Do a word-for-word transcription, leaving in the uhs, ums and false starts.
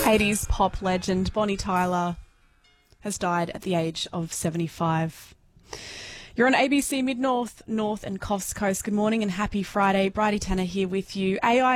eighties pop legend Bonnie Tyler has died at the age of seventy-five. You're on A B C Mid-North, North and Coast Coast. Good morning and happy Friday. Bridie Tanner here with you. A I